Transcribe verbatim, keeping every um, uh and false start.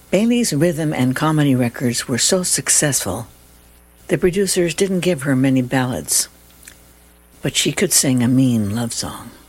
Bailey's rhythm and comedy records were so successful, the producers didn't give her many ballads, but she could sing a mean love song.